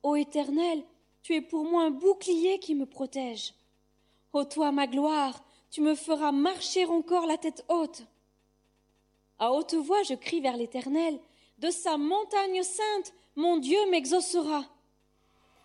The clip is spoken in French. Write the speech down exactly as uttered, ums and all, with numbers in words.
Ô Éternel, tu es pour moi un bouclier qui me protège. Ô toi, ma gloire, tu me feras marcher encore la tête haute. À haute voix, je crie vers l'Éternel. De sa montagne sainte, mon Dieu m'exaucera.